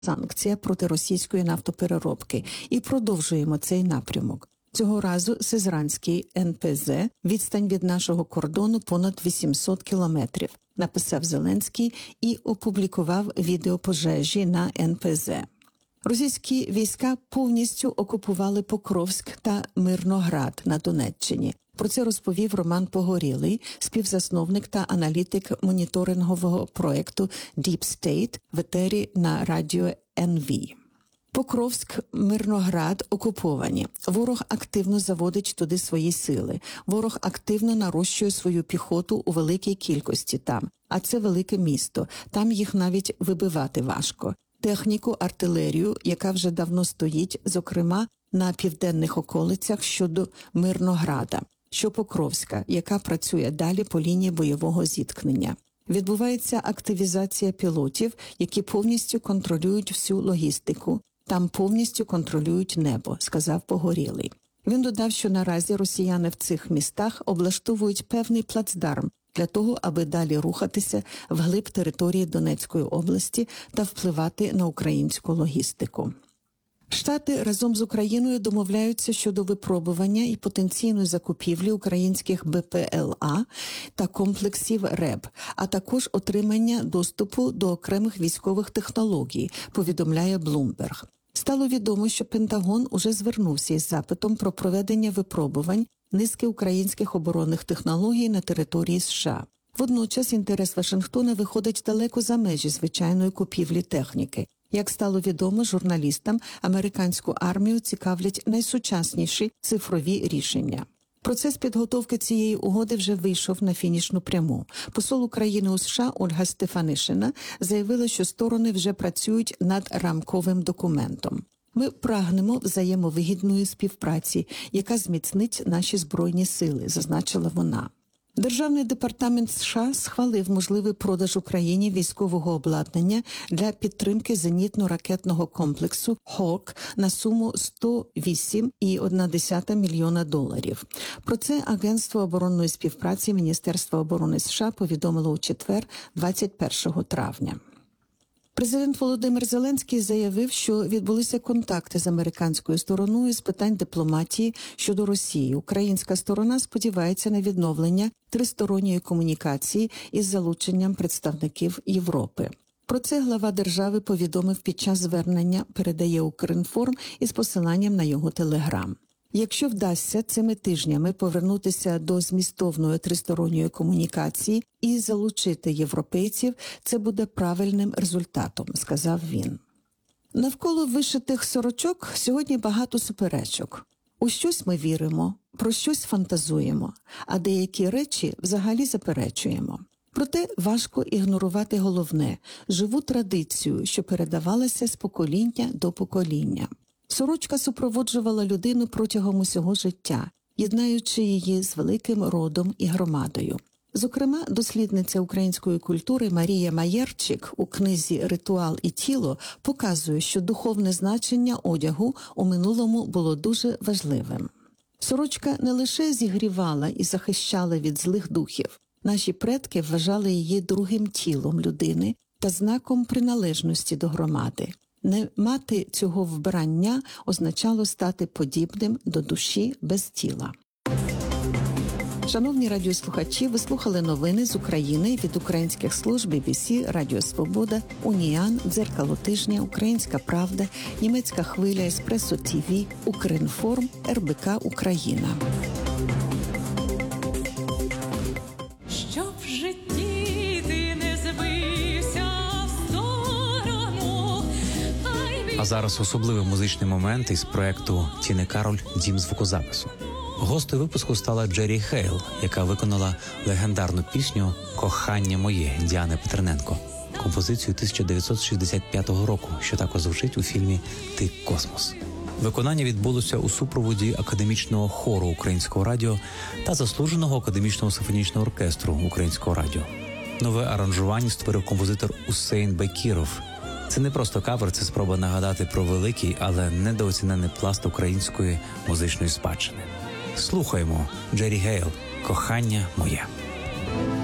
санкція проти російської нафтопереробки і продовжуємо цей напрямок. Цього разу Сизранський НПЗ, відстань від нашого кордону понад 800 кілометрів, написав Зеленський і опублікував відео пожежі на НПЗ. Російські війська повністю окупували Покровськ та Мирноград на Донеччині. Про це розповів Роман Погорілий, співзасновник та аналітик моніторингового проєкту Deep State в етері на радіо НВ. Покровськ, Мирноград окуповані. Ворог активно заводить туди свої сили. Ворог активно нарощує свою піхоту у великій кількості там. А це велике місто. Там їх навіть вибивати важко. Техніку, артилерію, яка вже давно стоїть, зокрема, на південних околицях щодо Мирнограда, що Покровська, яка працює далі по лінії бойового зіткнення. Відбувається активізація пілотів, які повністю контролюють всю логістику. Там повністю контролюють небо, сказав Погорілий. Він додав, що наразі росіяни в цих містах облаштовують певний плацдарм для того, аби далі рухатися вглиб території Донецької області та впливати на українську логістику. Штати разом з Україною домовляються щодо випробування і потенційної закупівлі українських БПЛА та комплексів РЕБ, а також отримання доступу до окремих військових технологій, повідомляє Bloomberg. Стало відомо, що Пентагон уже звернувся із запитом про проведення випробувань низки українських оборонних технологій на території США. Водночас інтерес Вашингтона виходить далеко за межі звичайної купівлі техніки. Як стало відомо журналістам, американську армію цікавлять найсучасніші цифрові рішення. Процес підготовки цієї угоди вже вийшов на фінішну пряму. Посол України у США Ольга Стефанишина заявила, що сторони вже працюють над рамковим документом. Ми прагнемо взаємовигідної співпраці, яка зміцнить наші збройні сили, зазначила вона. Державний департамент США схвалив можливий продаж Україні військового обладнання для підтримки зенітно-ракетного комплексу «Hawk» на суму $108,1 мільйона. Про це Агентство оборонної співпраці Міністерства оборони США повідомило у четвер, 21 травня. Президент Володимир Зеленський заявив, що відбулися контакти з американською стороною з питань дипломатії щодо Росії. Українська сторона сподівається на відновлення тристоронньої комунікації із залученням представників Європи. Про це глава держави повідомив під час звернення, передає Укрінформ із посиланням на його телеграм. Якщо вдасться цими тижнями повернутися до змістовної тристоронньої комунікації і залучити європейців, це буде правильним результатом, сказав він. Навколо вишитих сорочок сьогодні багато суперечок. У щось ми віримо, про щось фантазуємо, а деякі речі взагалі заперечуємо. Проте важко ігнорувати головне – живу традицію, що передавалася з покоління до покоління. Сорочка супроводжувала людину протягом усього життя, єднаючи її з великим родом і громадою. Зокрема, дослідниця української культури Марія Маєрчик у книзі «Ритуал і тіло» показує, що духовне значення одягу у минулому було дуже важливим. Сорочка не лише зігрівала і захищала від злих духів. Наші предки вважали її другим тілом людини та знаком приналежності до громади. Не мати цього вбрання означало стати подібним до душі без тіла. Шановні радіослухачі, ви слухали новини з України від українських служб BBC, Радіо Свобода, Уніан, Дзеркало тижня, Українська правда, Німецька хвиля, Еспресо ТВ, Укрінформ, РБК Україна. Щоб в житті ти не збився в сторону. А зараз особливий музичний момент із проекту Тіни Кароль «Дім звукозапису». Гостею випуску стала Джері Хейл, яка виконала легендарну пісню «Кохання моє» Діани Петрененко, композицію 1965 року, що також звучить у фільмі «Ти космос». Виконання відбулося у супроводі академічного хору Українського радіо та заслуженого академічного симфонічного оркестру Українського радіо. Нове аранжування створив композитор Усейн Бекіров. Це не просто кавер, це спроба нагадати про великий, але недооцінений пласт української музичної спадщини. Слухаємо Джері Хейл «Кохання моє».